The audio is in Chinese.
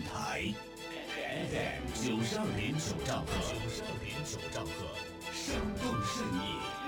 台 FM 92.9兆赫，生动视野。